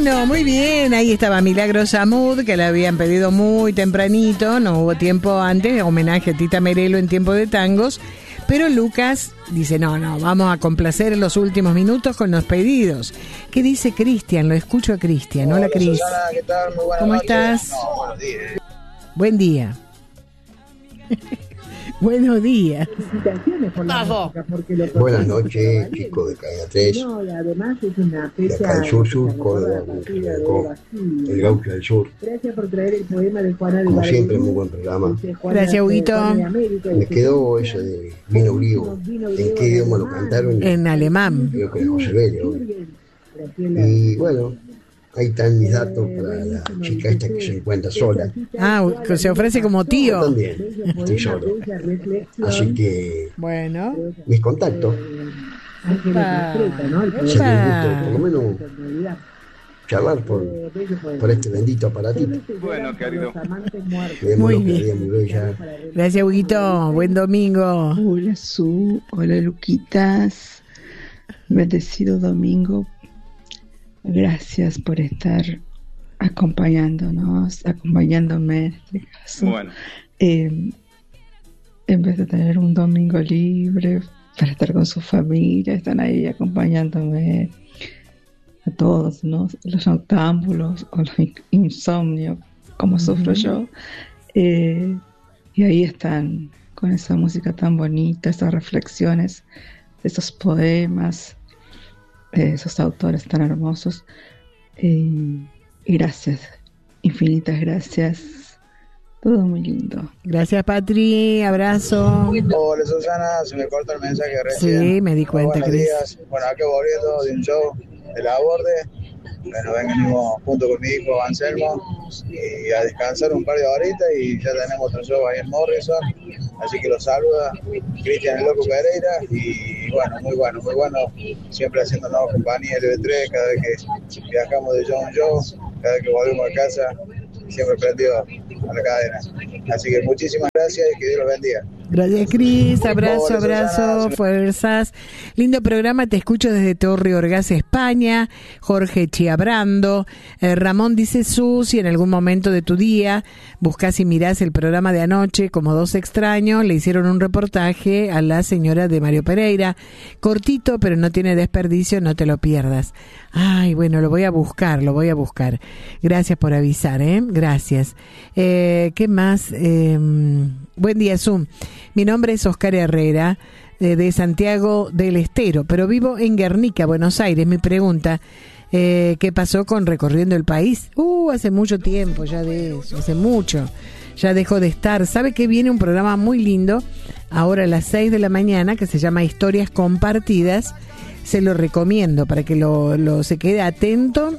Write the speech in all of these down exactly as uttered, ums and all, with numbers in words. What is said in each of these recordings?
Bueno, muy bien, ahí estaba Milagro Samud, que le habían pedido muy tempranito, no hubo tiempo antes, homenaje a Tita Merelo en Tiempo de Tangos, pero Lucas dice, no, no, vamos a complacer en los últimos minutos con los pedidos. ¿Qué dice Cristian? Lo escucho a Cristian. Hola, Cris. ¿Qué tal? Muy buenas ¿Cómo noches. estás? No, buenos días. Buen día. Buenos días. Buenas noches, chicos de Cadena tres. De acá al sur, sur, Córdoba, el Gaucho del Sur. Como siempre, muy buen programa. Gracias, Huguito. Me quedó eso de Vino Griego. ¿En qué idioma lo cantaron? En alemán. Creo que era José Bello. Y bueno, ahí están mis datos para la chica esta que se encuentra sola. Ah, que se ofrece como tío. Yo también estoy solo. Así que, bueno, mis contactos. Epa, Si les gusta, por lo menos charlar por, por este bendito aparatito. Bueno, querido. Muy bien. Gracias, Huguito. Buen domingo. Hola, Su. Hola, Luquitas. Bendecido domingo. Gracias por estar acompañándonos, acompañándome en este caso. Bueno. Eh, en vez de tener un domingo libre para estar con su familia, están ahí acompañándome a todos, ¿no? Los noctámbulos o los insomnios, como uh-huh. sufro yo. Eh, y ahí están con esa música tan bonita, esas reflexiones, esos poemas. Esos autores tan hermosos. Eh, gracias, infinitas gracias. Todo muy lindo. Gracias, Patri. Abrazo. Hola, Susana. Se me corta el mensaje recién. Sí, me di cuenta, Buenos Cris. días. Bueno, acá volviendo de un show de La Borde. Bueno, venimos junto con mi hijo Anselmo y a descansar un par de horitas y ya tenemos otro show ahí en Morrison. Así que los saluda Cristian el Loco Pereira y bueno, muy bueno, muy bueno. Siempre haciéndonos compañía L B tres cada vez que viajamos de show en show, cada vez que volvemos a casa, siempre prendido a la cadena. Así que muchísimas gracias y que Dios los bendiga. Gracias, Cris. Abrazo, Hola, abrazo, Susana. fuerzas. Lindo programa, te escucho desde Torre Orgaz, España. Jorge Chiabrando. Eh, Ramón dice, Su, si en algún momento de tu día buscas y mirás el programa de anoche, como dos extraños, le hicieron un reportaje a la señora de Mario Pereira. Cortito, pero no tiene desperdicio, no te lo pierdas. Ay, bueno, lo voy a buscar, lo voy a buscar. Gracias por avisar, ¿eh? Gracias. Eh, ¿Qué más? Eh, buen día, Zoom. Mi nombre es Oscar Herrera, eh, de Santiago del Estero, pero vivo en Guernica, Buenos Aires. Mi pregunta, eh, ¿qué pasó con Recorriendo el País? Uh, hace mucho tiempo ya de eso, hace mucho. Ya dejó de estar. ¿Sabe que viene un programa muy lindo ahora a las seis de la mañana que se llama Historias Compartidas? Se lo recomiendo para que lo, lo se quede atento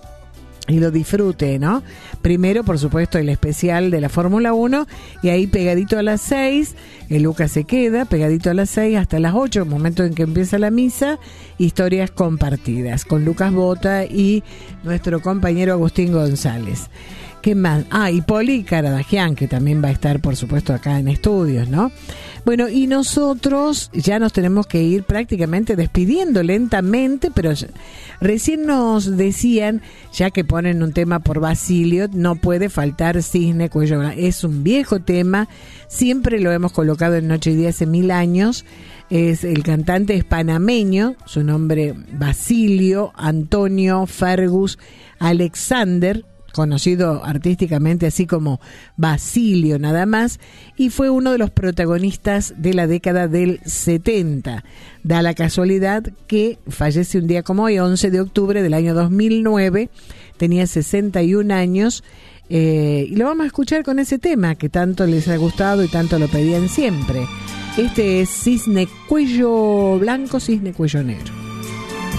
y lo disfrute, ¿no? Primero, por supuesto, el especial de la Fórmula uno y ahí pegadito a las seis, el Lucas se queda pegadito a las seis hasta las ocho, momento en que empieza la misa, Historias Compartidas, con Lucas Bota y nuestro compañero Agustín González. ¿Qué más? Ah, y Poli Caradagian, que también va a estar, por supuesto, acá en estudios, ¿no? Bueno, y nosotros ya nos tenemos que ir prácticamente despidiendo lentamente, pero ya, recién nos decían, ya que ponen un tema por Basilio, no puede faltar Cisne Cuello Blanco. Es un viejo tema, siempre lo hemos colocado en Noche y Día hace mil años. Es el cantante es panameño, su nombre Basilio Antonio Fergus Alexander, conocido artísticamente así como Basilio nada más, y fue uno de los protagonistas de la década del setenta. Da la casualidad que fallece un día como hoy, once de octubre del año dos mil nueve, tenía sesenta y un años, eh, y lo vamos a escuchar con ese tema que tanto les ha gustado y tanto lo pedían siempre. Este es Cisne Cuello Blanco, Cisne Cuello Negro.